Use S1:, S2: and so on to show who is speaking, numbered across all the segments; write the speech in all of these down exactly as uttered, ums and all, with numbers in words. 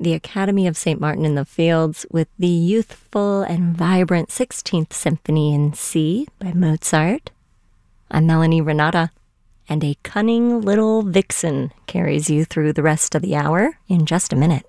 S1: the Academy of Saint Martin in the Fields with the youthful and vibrant sixteenth Symphony in C by Mozart. I'm Melanie Renata, and a cunning little vixen carries you through the rest of the hour in just a minute.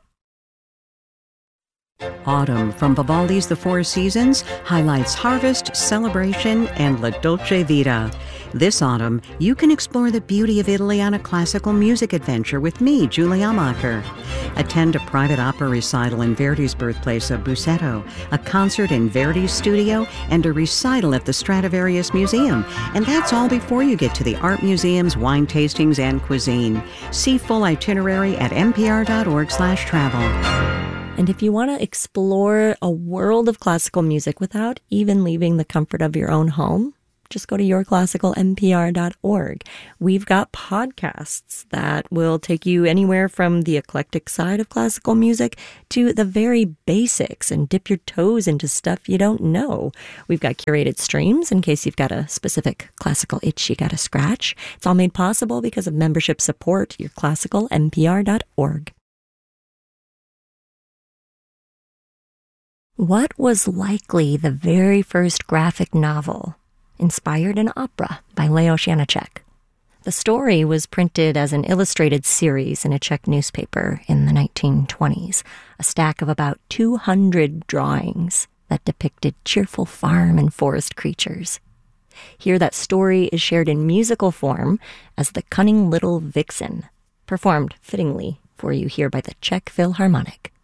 S2: Autumn from Vivaldi's The Four Seasons highlights harvest, celebration, and La Dolce Vita. This autumn, you can explore the beauty of Italy on a classical music adventure with me, Julie Amacher. Attend a private opera recital in Verdi's birthplace of Busseto, a concert in Verdi's studio, and a recital at the Stradivarius Museum. And that's all before you get to the art museums, wine tastings, and cuisine. See full itinerary at npr.org slash travel.
S1: And if you want to explore a world of classical music without even leaving the comfort of your own home, just go to your classical n p r dot org. We've got podcasts that will take you anywhere from the eclectic side of classical music to the very basics and dip your toes into stuff you don't know. We've got curated streams in case you've got a specific classical itch you got to scratch. It's all made possible because of membership support. your classical n p r dot org. What was likely the very first graphic novel inspired an opera by Leos Janáček? The story was printed as an illustrated series in a Czech newspaper in the nineteen twenties, a stack of about two hundred drawings that depicted cheerful farm and forest creatures. Here that story is shared in musical form as The Cunning Little Vixen, performed fittingly for you here by the Czech Philharmonic.